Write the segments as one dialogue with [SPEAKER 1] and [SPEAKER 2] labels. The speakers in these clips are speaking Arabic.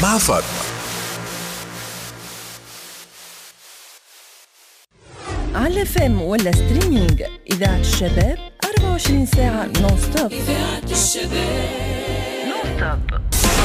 [SPEAKER 1] مع فاطمة.
[SPEAKER 2] على فم ولا ستريمينج، إذاعة الشباب 24 ساعة نون ستوب.
[SPEAKER 3] إذاعة الشباب
[SPEAKER 2] نون ستوب.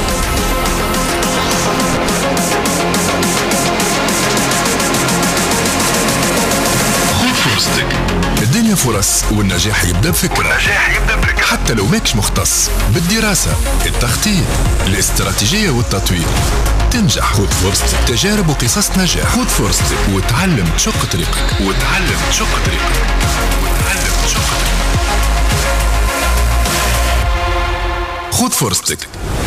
[SPEAKER 1] خذ فرصتك، الدنيا فرص والنجاح يبدأ بفكرة. حتى لو ماكش مختص بالدراسة، التخطيط، الاستراتيجية والتطوير، تنجح. خذ فرصتك، تجارب وقصص نجاح. خذ فرصتك وتعلم تشق طريقك. خذ فرصتك.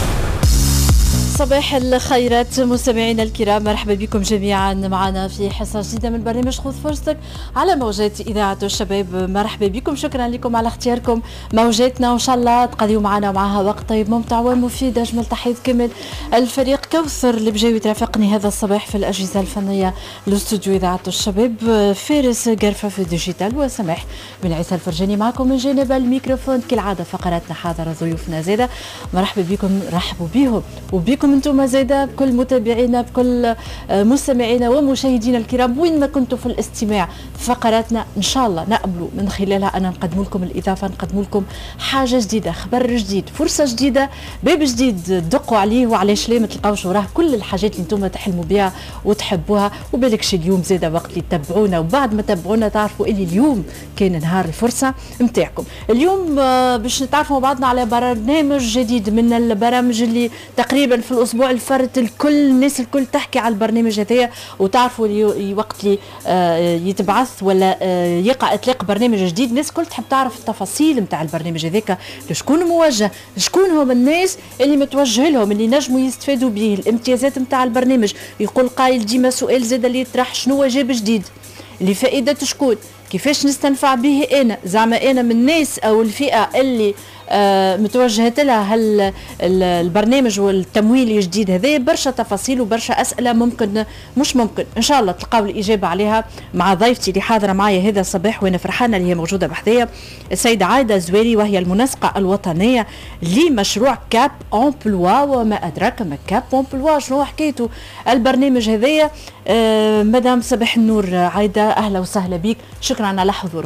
[SPEAKER 4] صباح الخيرات مستمعينا الكرام، مرحبا بكم جميعا معنا في حصة جديدة من برنامج خذ فرصتك على موجات إذاعة الشباب. مرحبا بكم، شكرا لكم على اختياركم موجاتنا، وإن شاء الله تقضيوا معنا معها وقت طيب ممتع ومفيد. أجمل تحية كامل الفريق كوثر اللي بجاي يترافقني هذا الصباح في الأجهزة الفنية الاستوديو إذاعة الشباب، فارس قرفة في الديجيتال، وسماح بن عيسى الفرجاني معكم من جانب الميكروفون. كالعادة فقراتنا حاضرة، ضيوفنا زادة، مرحبا بكم، رحبوا بهم وبكم انتم زايدة، بكل متابعينا، بكل مستمعينا ومشاهدينا الكرام وين ما كنتوا في الاستماع. فقراتنا ان شاء الله نقبلوا من خلالها ان نقدم لكم الاضافه، نقدم لكم حاجه جديده، خبر جديد، فرصه جديده، باب جديد تدقوا عليه، وعلاش لا ما تلقاوش وراه كل الحاجات اللي انتم تحلموا بها وتحبوها. وبالكش اليوم زاده وقت اللي تتبعونا، وبعد ما تتبعونا تعرفوا اللي اليوم كان نهار الفرصه نتاعكم. اليوم باش نتعرفوا بعضنا على برنامج جديد من البرامج اللي تقريبا في الاسبوع الفرد الناس الكل تحكي على البرنامج هذايا، وتعرفوا وقت اللي يتبعث ولا يقع اطلاق برنامج جديد الناس الكل تحب تعرف التفاصيل نتاع البرنامج هذاك، لشكون موجه، شكون هم الناس اللي متوجه لهم، اللي نجموا يستفادوا به، الامتيازات نتاع البرنامج. يقول قائل ديما سؤال زاد اللي يطرح، شنو جاب جديد لفائده شكون، كيفاش نستنفع به انا، زعما انا من الناس او الفئه اللي متوجهت لها البرنامج والتمويل الجديد هذا. برشا تفاصيل وبرشا اسئله ممكن مش ممكن ان شاء الله تلقاو الاجابه عليها مع ضيفتي اللي حاضره معايا هذا الصباح، وانا فرحانه اللي هي موجوده بحذايا، السيده عايده الزويري، وهي المنسقه الوطنيه لمشروع كاب امبلوا. وما ادراك ما كاب امبلوا، شنو حكايته البرنامج هذايا؟ مدام صباح النور عايده، اهلا وسهلا بك، شكرا على حضورك.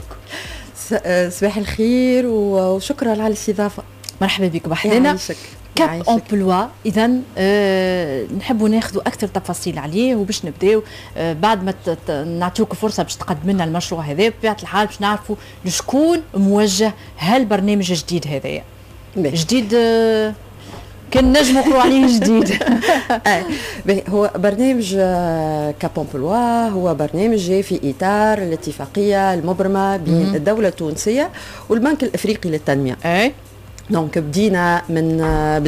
[SPEAKER 5] صباح الخير وشكرا على الاستضافه.
[SPEAKER 4] مرحبا بك بحذنا. كاب امبلوا، اذا نحبوا ناخذوا اكثر تفاصيل عليه، وباش نبداو بعد ما نعطيوك فرصه باش تقدم لنا المشروع هذا، بطبيعه الحال باش نعرفوا لشكون موجه هالبرنامج الجديد هذايا. جديد كان نجم نقولوا عليه جديد.
[SPEAKER 5] هو برنامج كاب امبلوا هو برنامج جاي في اطار الاتفاقيه المبرمه بين الدوله التونسيه والبنك الافريقي للتنميه. دونك بدينا من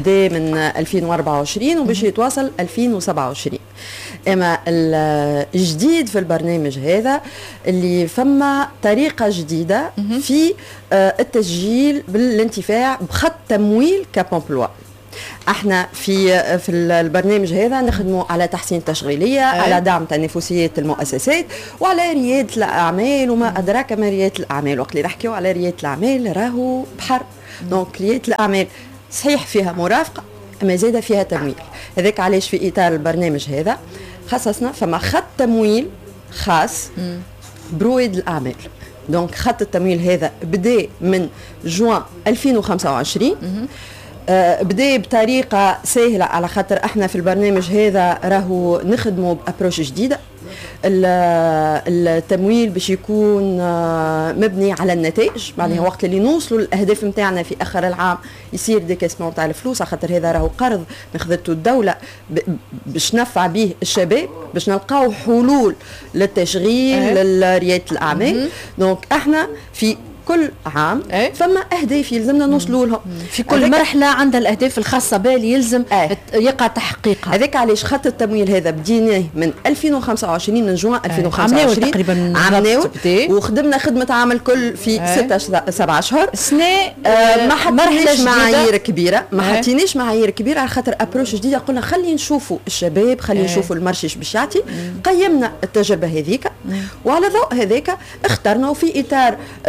[SPEAKER 5] 2024 وباش يتواصل 2027. اما الجديد في البرنامج هذا اللي فما طريقه جديده في التسجيل بالانتفاع بخط تمويل كاب امبلوا. احنا في البرنامج هذا نخدموا على تحسين التشغيليه، على دعم تنافسيه المؤسسات، وعلى رياده الاعمال. وما ادراك ما رياده الاعمال، وقت اللي نحكيو على رياده الاعمال راهو بحر. دونك رياده الاعمال صحيح فيها مرافقه، اما زاده فيها تمويل. هذاك علاش في اطار البرنامج هذا خصصنا فما خط تمويل خاص برواد الاعمال. دونك خط التمويل هذا بدا من جوان 2025. بدأ بطريقة سهلة على خاطر احنا في البرنامج هذا راهو نخدموا بأبروش جديدة. التمويل باش يكون مبني على النتائج، معناها وقت اللي نوصلوا للأهداف نتاعنا في آخر العام يصير ديكاسمون تاع الفلوس، على خاطر هذا راهو قرض نخذته الدولة باش نفع به الشباب، باش نلقاو حلول للتشغيل لريادة الأعمال. دونك احنا في كل عام فما اهداف يلزمنا نوصلوا لهم،
[SPEAKER 4] في كل مرحله عندها الاهداف الخاصه بها اللي يلزم يقع تحقيقها.
[SPEAKER 5] هذاك علاش خط التمويل هذا بديناه من 2025، من جوان 2025
[SPEAKER 4] تقريبا
[SPEAKER 5] عملناه وخدمنا خدمه عام الكل في 6-7 اشهر
[SPEAKER 4] سنه.
[SPEAKER 5] ما حطيناش معايير كبيره، ما حطيناش معايير كبيره على خاطر ابروش جديده. قلنا خلينا نشوفوا الشباب، خلينا نشوفوا المرشش باش يعطي. قيمنا التجربه هذيك وعلى ضوء هذاك اخترنا في اطار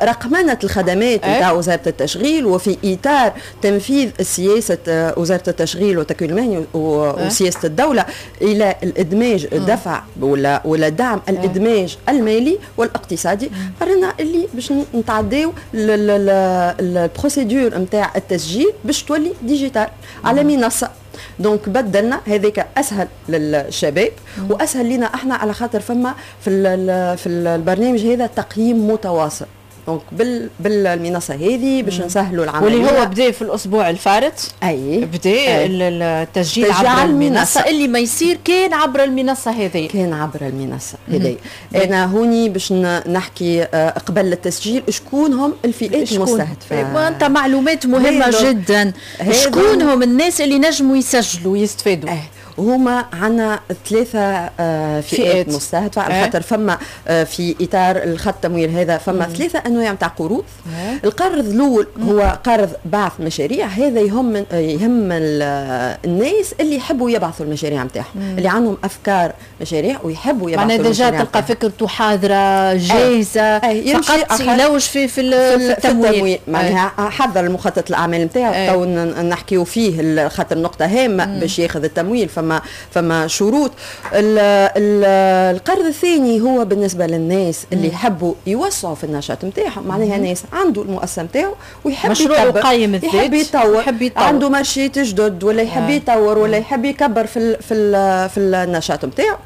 [SPEAKER 5] رقمنه الخدمات نتاع وزاره التشغيل، وفي اطار تنفيذ سياسه وزاره التشغيل والتكوين المهني وسياسه الدوله الى الادماج دفع ولا دعم الادماج المالي والاقتصادي. قررنا اللي باش نتعداو البروسيدور نتاع التسجيل باش تولي ديجيتال على منصه. دونك بدلنا هذاك اسهل للشباب واسهل لنا احنا، على خاطر فما في البرنامج هذا تقييم متواصل. دونك بالمنصه هذه باش نسهلوا العمليه،
[SPEAKER 4] واللي هو بدا في الاسبوع الفارط.
[SPEAKER 5] بدا
[SPEAKER 4] التسجيل عبر المنصه اللي ما يصير كان عبر المنصه هذه،
[SPEAKER 5] كان عبر المنصه هذه. انا هوني باش نحكي قبل التسجيل شكون هم الفئات المستهدفه،
[SPEAKER 4] وانت معلومات مهمه جدا. شكون هم الناس اللي نجموا يسجلوا ويستفادوا؟
[SPEAKER 5] هما عنا 3 فئات مستهدفة، على خاطر فما في إطار الخط التمويل هذا فما 3 أنواع نتاع قروض. القرض الأول هو قرض بعث مشاريع، هذا يهم الناس اللي يحبوا يبعثوا المشاريع نتاعهم، اللي عندهم أفكار مشاريع ويحبوا يبعثوا المشاريع.
[SPEAKER 4] معناها ديجا تلقى فكرته حاضرة جاهزة، فقط يلوج في التمويل.
[SPEAKER 5] معناها حضر المخطط الأعمال نتاعو، تو نحكيو فيه خاطر نقطة هامة باش ياخذ التمويل. فما شروط. القرض الثاني هو بالنسبه للناس اللي يحبوا يوسعوا في النشاط نتاعهم، معناها ناس عنده المؤسسه نتاعو ويحب
[SPEAKER 4] مشروع قايم الذات،
[SPEAKER 5] يحب يطور، عنده مارشيت جدد ولا يحب يطور ولا يحب يكبر في النشاط نتاعو.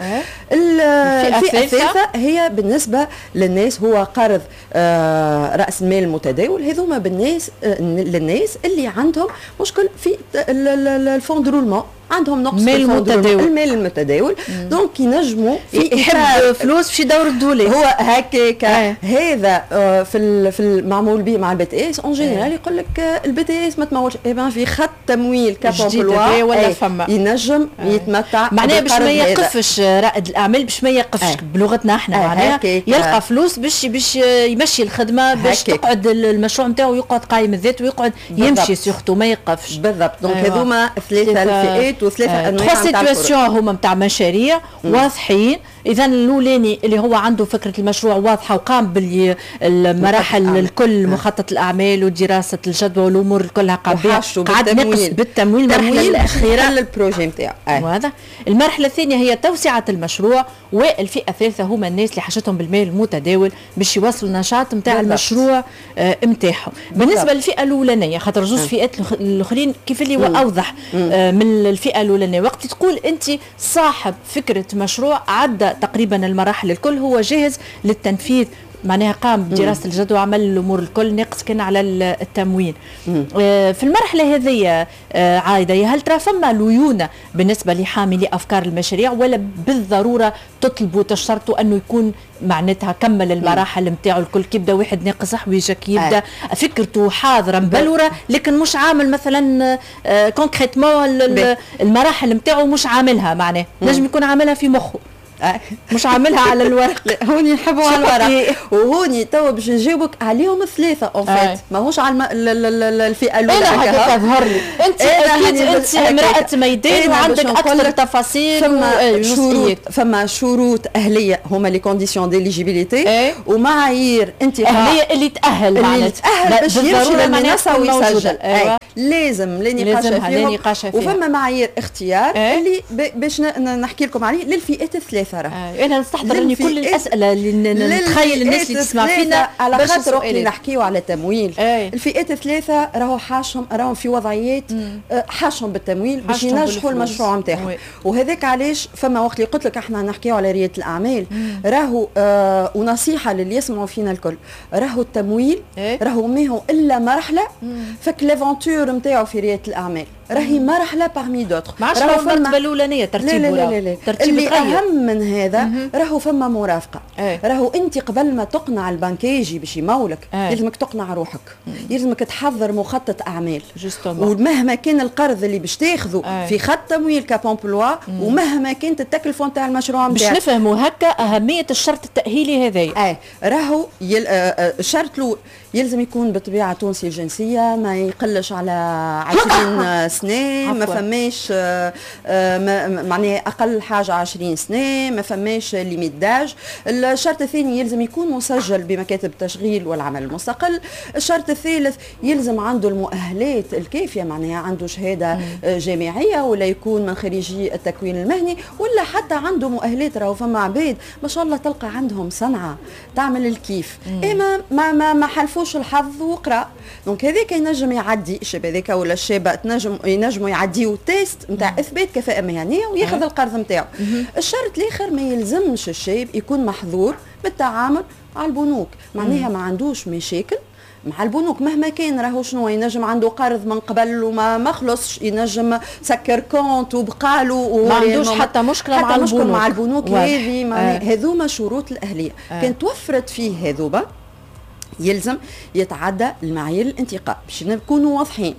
[SPEAKER 5] الفئه الثالثه هي بالنسبه للناس هو قرض راس المال المتداول. هذوما للناس اللي عندهم مشكل في الفون درولمون، عندهم نقص في المال المتداول. دونك ينجموا
[SPEAKER 4] يحب فلوس باش يدور الدولة.
[SPEAKER 5] هو هكاك هذا في المعمول به مع البي تي اس اون جينيرال. يقول لك البي تي اس ما تمولش، في خط تمويل كابومبلوا
[SPEAKER 4] ولا فما
[SPEAKER 5] ينجم يتمتع.
[SPEAKER 4] معناها باش ما يقفش رائد الاعمال، باش ما يقفش بلغتنا احنا، معناها يلقى فلوس باش يمشي الخدمه، باش تقعد المشروع نتاعو يقعد قايم الذات ويقعد يمشي سيختو ما يقفش.
[SPEAKER 5] بالضبط. دونك هذوما 3 الفئات وثلاثه انواع
[SPEAKER 4] نتاع سيتواسيون هما نتاع مشاريع واضحين. اذا الاولاني اللي هو عنده فكره المشروع واضحه وقام بالمراحل الكل، مخطط الاعمال ودراسه الجدوى والامور كلها قام بها، قعد نقص بالتمويل المرحله الاخيره
[SPEAKER 5] للبروجي نتاعو.
[SPEAKER 4] وهذا المرحله الثانيه هي توسعه المشروع، والفئه الثالثه هما الناس اللي حاجتهم بالمال المتداول باش يوصلوا النشاط نتاع المشروع نتاعهم. بالنسبه للفئه الاولانيه، خاطر جوج فئات الاخرين كيف اللي هو اوضح من الفئه الاولانيه، وقت تقول انت صاحب فكره مشروع عدى تقريبا المراحل الكل، هو جاهز للتنفيذ، معناها قام بدراسه الجدوى وعمل الامور الكل، ناقص كان على التموين. في المرحله هذه عايده، هل ترى فما ليونه بالنسبه لحاملي افكار المشاريع، ولا بالضروره تطلبوا تشترطوا انه يكون معناتها كمل المراحل نتاعو الكل؟ كيبدا واحد ناقص حويجك، يبدا فكرته حاضره مبلوره لكن مش عامل مثلا كونكريتمون المراحل نتاعو مش عاملها، معناه نجم يكون عاملها في مخه مش عاملها على الورق.
[SPEAKER 5] هوني نحبوا على الورق، وهوني توا باش نجاوبك عليهم 3 اون فيت، ماهوش على الفئه الاولى.
[SPEAKER 4] انا هكا تظهر لي انت اكيد انت امراه ميدان وعندك اكثر تفاصيل.
[SPEAKER 5] فما شروط اهليه، هما لي كونديسيون ديليجيبيليتي ومعايير انتقاء
[SPEAKER 4] اهليه اللي تاهل معناتها
[SPEAKER 5] باش يمشي للمنصه ويسجل. لازم لا نقاش فيها، وفما معايير اختيار اللي باش نحكي لكم عليه للفئات الثلاثه.
[SPEAKER 4] انا نستحضر اني كل الاسئله اللي نتخيل الناس اللي تسمع فينا
[SPEAKER 5] على خاطر وقت اللي نحكيو على تمويل. الفئات الثلاثه راهم في وضعيات حاشهم بالتمويل باش ينجحوا المشروع نتاعهم. وهذاك علاش فما وقت اللي قلت لك احنا نحكيو على رياده الاعمال، راهو ونصيحه للي يسمعوا فينا الكل، راهو التمويل راهو ما هو الا مرحله فك لافونتور نتاعو في رياده الاعمال، راهي مرحله بارمي دوتر.
[SPEAKER 4] ما عادش راهو المرتبه الاولانيه ترتيب،
[SPEAKER 5] لا اللي اهم من هذا راهو فما مرافقه. راهو انت قبل ما تقنع البنكاجي باش يمولك لازمك تقنع روحك، لازمك تحضر مخطط اعمال، ومهما كان القرض اللي باش تاخذه في خط تمويل كابومبلوا، ومهما كانت التكلفه نتاع المشروع
[SPEAKER 4] باش نفهموا هكا اهميه الشرط التاهيلي هذايا.
[SPEAKER 5] راهو الشرط يلزم يكون بطبيعه تونسي الجنسيه، ما يقلش على 20 سنه، ما فماش معناها اقل حاجه 20 سنه، ما فماش ليميت داج. الشرط الثاني يلزم يكون مسجل بمكاتب التشغيل والعمل المستقل. الشرط الثالث يلزم عنده المؤهلات الكافيه، معناها عنده شهاده جامعيه ولا يكون من خريجي التكوين المهني، ولا حتى عنده مؤهلات. راهو فما عباد ما شاء الله تلقى عندهم صنعه تعمل الكيف، اما ما حلفوش الحظ وقرا. دونك هذاك ينجم يعدي، الشاب هذاك ولا الشابه ينجموا يعديوا تيست نتاع اثبات كفاءه مهنيه وياخذ القرض نتاعو. الشرط الاخر ما يلزمش الشاب يكون محظور بالتعامل مع البنوك، معناها ما عندوش مشاكل مع البنوك مهما كان. راهو شنو ينجم عنده قرض من قبل وما خلصش، ينجم سكر كونت وبقالو
[SPEAKER 4] ما عندوش حتى مشكله
[SPEAKER 5] مع البنوك. هذه هذوما شروط الاهليه. كان توفرت فيه هذوما يلزم يتعدى المعايير الانتقاء باش نكونوا واضحين.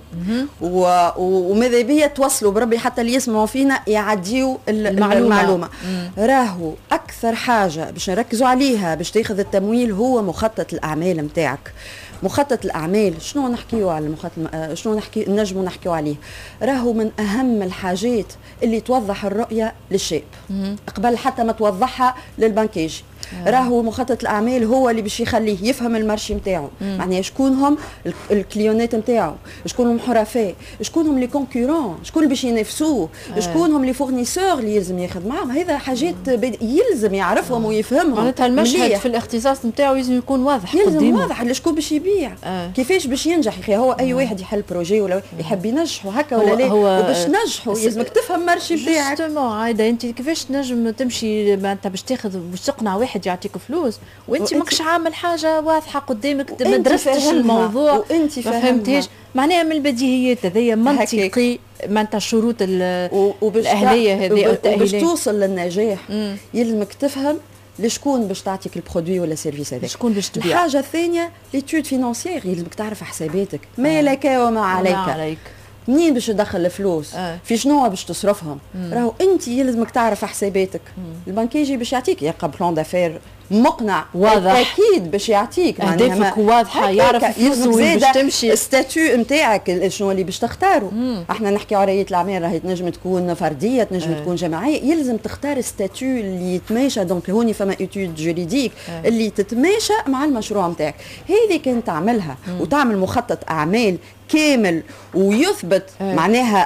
[SPEAKER 5] وماذا بيا توصلوا بربي حتى اللي يسمعوا فينا يعديوا المعلومه. راهو اكثر حاجه باش نركزوا عليها باش تاخذ التمويل هو مخطط الاعمال نتاعك. مخطط الاعمال شنو نحكيو على المخطط، شنو نجموا نحكيو عليه؟ راهو من اهم الحاجات اللي توضح الرؤيه للشاب قبل حتى ما توضحها للبنكاجي. راهو مخطط الاعمال هو اللي باش يخليه يفهم المارشي نتاعو، معناها شكون هم الكليونات نتاعو، شكون هم حرفاء، شكون هم لي كونكورون، شكون باش ينافسوه، شكون هم لي فورنيسور اللي يلزم ياخذ معاهم. هذا حاجات يلزم يعرفهم ويفهمهم.
[SPEAKER 4] معناتها المشهد في الاختصاص نتاعو يلزم يكون واضح،
[SPEAKER 5] يلزم واضح لشكون باش يبيع، كيفاش باش ينجح. يا اخي هو اي واحد يحل بروجي ولا يحب ينجحوا هكا ولا لا، وباش نجحوا يلزمك تفهم المارشي نتاعك.
[SPEAKER 4] جوستومون عايده انت كيفاش تنجم تمشي معناتها باش تاخذ باش تقنع واحد يعطيك فلوس وانت ماكش عامل حاجه واضحه قدامك، ما درستش الموضوع وانت ما فهمتيش. معناها من البديهيات هذيا منطقي معناتها الشروط الاهليه هذه او التاهيليه.
[SPEAKER 5] وباش توصل للنجاح يلزمك تفهم لشكون باش تعطيك البرودوي ولا السيرفيس هذاك،
[SPEAKER 4] شكون باش تبيع.
[SPEAKER 5] الحاجه الثانيه ليتود فينانسيير، يلزمك تعرف حساباتك، ما لك وما عليك. منين باش تدخل الفلوس، في شنو باش تصرفهم. راهو انت يلزمك تعرف حساباتك. البنكاجي باش يعطيك يلقى بلان دافير مقنع واضح، اكيد باش يعطيك
[SPEAKER 4] اهدافك واضحه، يعرف فلوسه وين باش تمشي،
[SPEAKER 5] الستاتيو نتاعك شنو اللي باش تختاروا. احنا نحكي على رياده الاعمال، راهي تنجم تكون فرديه تنجم تكون جماعيه، يلزم تختار ستاتيو اللي يتماشى. دونك هوني فما ايتود جوريديك اللي تتماشى مع المشروع نتاعك. هذه كان تعملها وتعمل مخطط اعمال كامل ويثبت معناها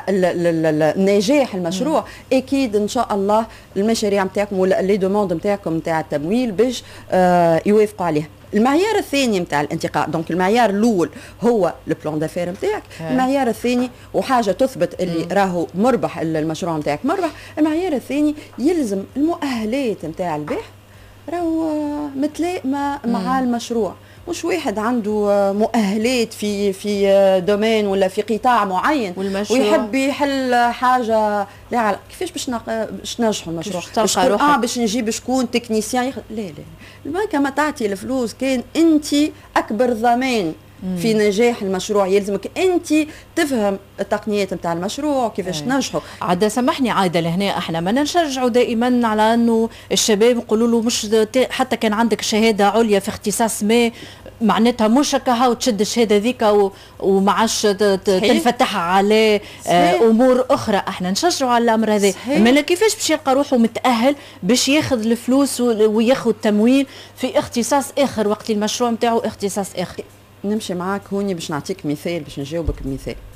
[SPEAKER 5] نجاح المشروع. اكيد ان شاء الله المشاريع نتاعكم ولا لي دوموند نتاعكم نتاع التمويل باش يوافقوا عليها. المعيار الثاني نتاع الانتقاء، دونك المعيار الاول هو البلان دافير نتاعك، المعيار الثاني وحاجه تثبت اللي راهو مربح المشروع نتاعك مربح. المعيار الثاني يلزم المؤهلات نتاع البيع راهو متلائمه مع المشروع. مش واحد عنده مؤهلات في دومين ولا في قطاع معين ويحب يحل حاجه لا كيفاش باش ننجحوا المشروع، باش نجيب شكون تكنيسيان لا البنك ما تعطي الفلوس كان انت اكبر ضمان في نجاح المشروع. يلزمك انت تفهم التقنيات نتاع المشروع كيفاش تنجحوا.
[SPEAKER 4] عاد سامحني عايده لهنا احنا ما نشجعوا دائما على انه الشباب نقولوا له مش حتى كان عندك شهاده عليا في اختصاص ما معناتها مش هكا وتشد الشهاده ذيك وما عادش تنفتح على امور اخرى. احنا نشجعوا على الامر هذا، اما كيفاش باش يلقى روحه متاهل باش ياخذ الفلوس وياخذ تمويل في اختصاص اخر وقت المشروع نتاعو اختصاص اخر.
[SPEAKER 5] نمشي معاك هوني باش نعطيك مثال باش نجاوبك بمثال.